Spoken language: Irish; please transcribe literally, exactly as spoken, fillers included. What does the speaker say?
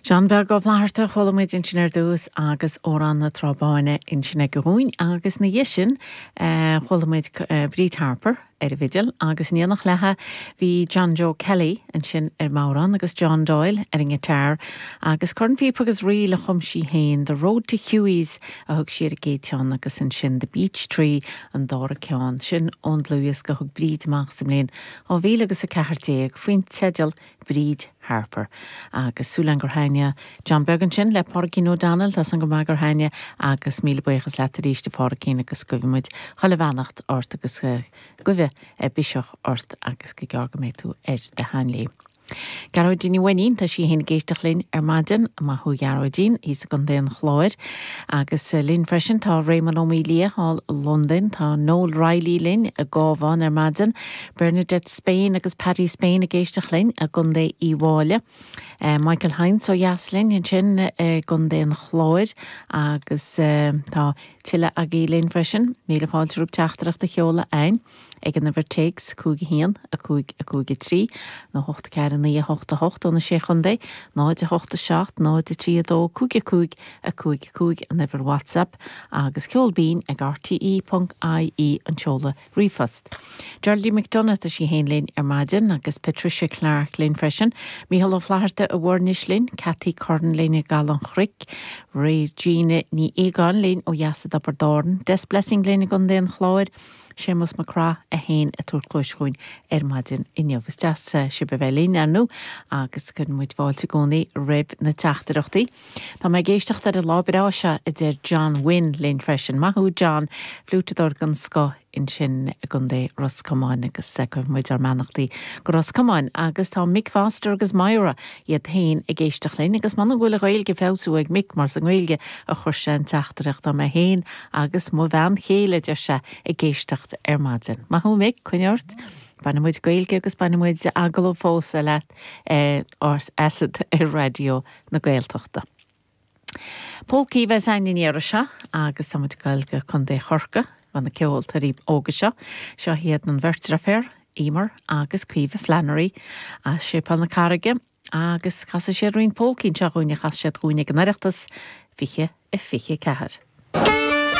John Berg of Laharta, Holomid Engineer Dús, agus Oran na Trabáine Engineer Gohúin, agus na Yishin, uh, Holomid uh, Breed Harper, er vigil, agus níanach letha hí John Joe Kelly, an sin er Mauran, agus John Doyle, er in guitar, agus corn fi agus rí le chum si hain, The Road to Huey's, a hug siar a géitian, agus an sin The Beech Tree, an dora cean, sin ond Lewis go hug Breed Maxim Lane, o vi agus a cehartéag, fuin tedal Breed Harper, agus Súlangur Haine, John Bergen sin le Porcin O'Donnell, tas an go magur Haine, agus míle buchas le tarísh de Porcin agus gofimid chalvanacht ort agus uh, gofi e bisioch ort agus gegargamé tú er de Hanley. Garodini wenin ta si hen geistach lin er madin ma hu Garodin is a gonden chloed agus uh, Lynn Freshen ta Raymond O'Melia hall London ta Noel Riley lin a govan er madin Bernadette Spain agus Patty Spain a geistach lin a gonde I wale uh, Michael Heinz o Yaslin yn sin uh, gonden chloed agus uh, ta Tilla a gé Lynn Freshen mele fáil trúb teachtarach de cheola ein ag an ever takes cúig hían a cúig a cúig trí na hochta cearan na hochta hochta na sé chundé náid a hochta seacht náid a trí a dó cúig a cúig a cúig a cúig an ever WhatsApp agus ceol bín ag r t e dot I E an seola rifast. Geraldine McDonough a si héin linn ar maidin agus Patricia Clark Lynn Freshen Míhall ó Flaharta a Warnish Lynn Cathy Corn Lynn a Galan Chrick Ray Gina ní Egan Lynn ó Yasad Aberdorn Des Blessing Lynn a Gundén Chláid Seamus McCraw a hain a túr clóisgóin er madin inniugus das uh, si bevelín anu agus gyn mwyd fáilte goni rib na teachtarachtaí. Tá mé géisteach ar a lábirá a dir John Wynne Lynn Freshen Mahu John flútador gan sco in sin a gundé Roscommon agus second mwyd ar manachtaí go Roscommon agus tá Mick Foster agus Myra iad hain a géisteach linn agus man gwil a ghailge fewsú ag Mick mar san ghailge a chuirse an teachtarach tá mé hain agus mo bhean chéile de se a géisteach er madin. Mahu Mick, cuineort? Banna muid gailge agus banna muid agal ó fósa le eh, ors asad i radio na gailtochta. Polki bheith sain in éire se agus tá muid gailge chun dé chorca van na ceol taríb óga seo seo hiad an vertra fair Emer agus Cuive Flannery a sé pan na carige agus casa sé roin Polkin se gúine chas sé gúine gan airechtas fiche e fiche cehar.